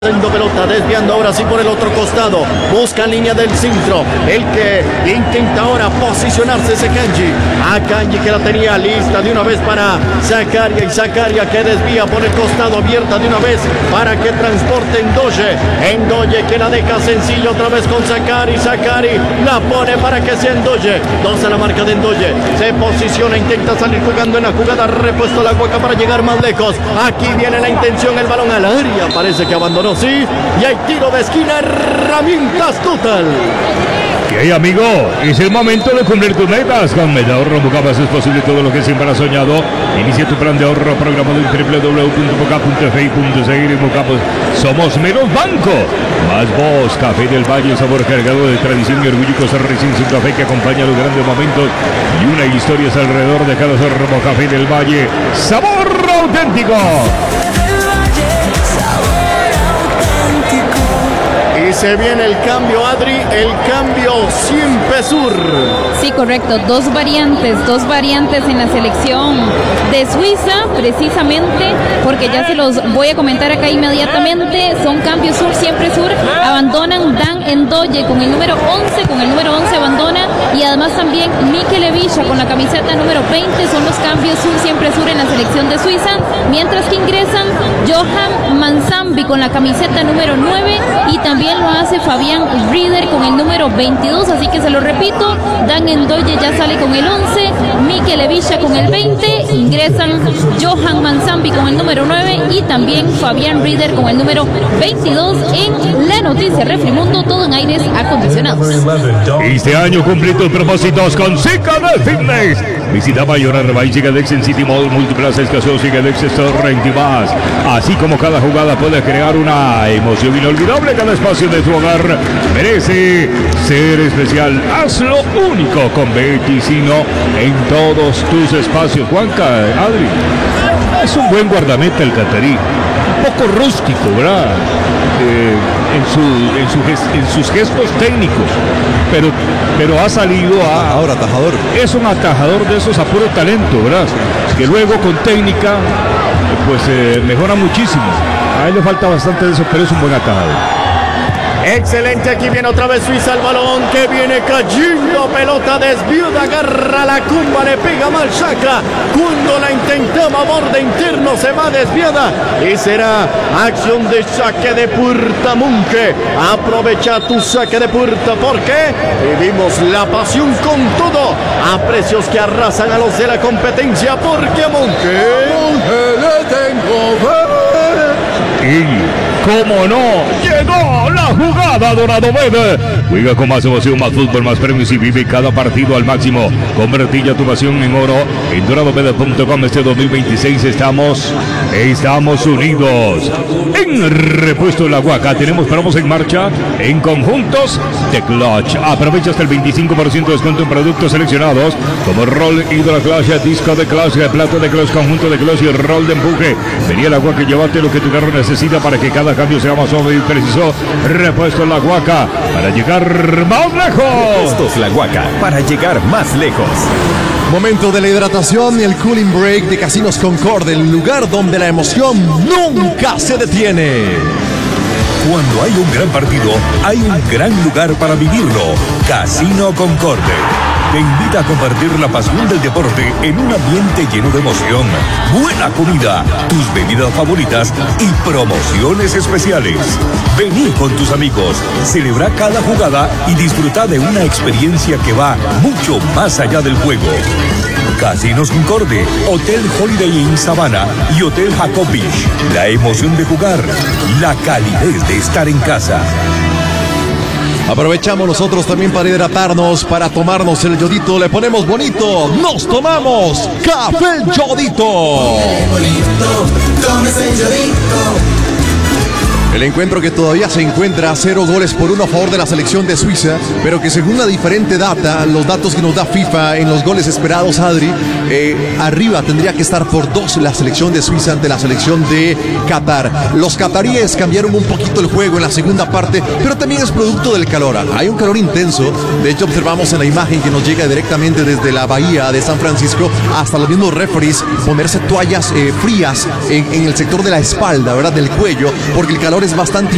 Pelota, desviando ahora sí por el otro costado, busca línea del centro, el que intenta ahora posicionarse ese Akanji que la tenía lista de una vez para Zakaria, y Zakaria que desvía por el costado, abierta de una vez para que transporte Ndoye que la deja sencilla otra vez con Zakari la pone para que sea Ndoye, 2 a la marca de Ndoye, se posiciona, intenta salir jugando en la jugada, repuesto la Guaca para llegar más lejos, aquí viene la intención, el balón al área, parece que abandonó. Sí, y hay tiro de esquina, herramientas total. Ok, amigo, es el momento de cumplir tus metas. Con MediaAhorro Bucapas es posible todo lo que siempre has soñado. Inicia tu plan de ahorro programado en www.bucap.fi.seguir. En Bucapas somos menos banco, más voz. Café del Valle, sabor cargado de tradición y orgullo. Costa Ricense, un café que acompaña los grandes momentos y una historia alrededor de cada sorbo. Café del Valle, sabor auténtico. Y se viene el cambio, Adri, el cambio siempre sur. Sí, correcto, dos variantes en la selección de Suiza, precisamente, porque ya se los voy a comentar acá inmediatamente. Son cambios sur, siempre sur. Abandonan Dan Ndoye con el número 11, abandona, y además también Mikel Evisha con la camiseta número 20. Son los cambios sur, siempre sur en la selección de Suiza, mientras que ingresan Johan Mansambi con la camiseta número 9 y también lo hace Fabián Rieder con el número 22, así que se lo repito, Dan Ndoye ya sale con el 11, Mikel Evisha con el 20, ingresan Johan Mansambi con el número 9 y también Fabián Rieder con el número 22 en la noticia Refrimundo, todo en aires acondicionados. Este año cumplí tus propósitos con Cicadel Fitness. Visita Mayor Arba y Cicadel en City Mall, Multiplaza Escazú, Cicadel Store y más. Así como cada jugada puede crear una emoción inolvidable, cada espacio de tu hogar merece ser especial. Hazlo único con Beticino en todos tus espacios. Juanca, Adri, es un buen guardameta el catarí, un poco rústico, ¿verdad? En sus gestos técnicos, pero ha salido a... Ahora atajador. Es un atajador de esos a puro talento, ¿verdad? Que luego con técnica, pues mejora muchísimo. A él le falta bastante de eso, pero es un buen atajador. Excelente, aquí viene otra vez Suiza, el balón que viene cayendo, pelota desviada, agarra la cumba, le pega mal Xhaka, cuando la intentaba borde interno se va desviada y será acción de saque de puerta. Munche, aprovecha tu saque de puerta porque vivimos la pasión con todo, a precios que arrasan a los de la competencia, porque a Munche le tengo fe. Y cómo no, llegó la jugada Dorado Bed. Juega con más emoción, más fútbol, más premios y vive cada partido al máximo. Convertí ya tu pasión en oro en doradobed.com. Este 2026 estamos unidos. En Repuesto La Guaca tenemos promos en marcha en conjuntos de Clutch. Aprovecha hasta el 25% de descuento en productos seleccionados como Roll Hydro Clutch, disco de Clutch, plato de Clutch, conjunto de Clutch y Roll de empuje. Venía La Guaca y llévate lo que tu carro necesita para que cada cambio sea más suave y preciso. Repuesto La Guaca para llegar más lejos. Repuestos La Guaca para llegar más lejos. Momento de la hidratación y el cooling break de Casinos Concorde, el lugar donde la emoción nunca se detiene. Cuando hay un gran partido, hay un gran lugar para vivirlo. Casino Concorde te invita a compartir la pasión del deporte en un ambiente lleno de emoción, buena comida, tus bebidas favoritas y promociones especiales. Vení con tus amigos, celebra cada jugada y disfruta de una experiencia que va mucho más allá del juego. Casinos Concorde, Hotel Holiday Inn Sabana y Hotel Jacob Beach. La emoción de jugar, la calidez de estar en casa. Aprovechamos nosotros también para hidratarnos, para tomarnos el yodito. Le ponemos bonito, nos tomamos Café Yodito. Tómese el yodito. El encuentro que todavía se encuentra a 0-1 a favor de la selección de Suiza, pero que según una diferente data, los datos que nos da FIFA en los goles esperados, Adri, arriba tendría que estar por 2 la selección de Suiza ante la selección de Qatar. Los cataríes cambiaron un poquito el juego en la segunda parte, pero también es producto del calor. Hay un calor intenso, de hecho observamos en la imagen que nos llega directamente desde la bahía de San Francisco hasta los mismos referees ponerse toallas frías en el sector de la espalda, ¿verdad? Del cuello, porque el calor es bastante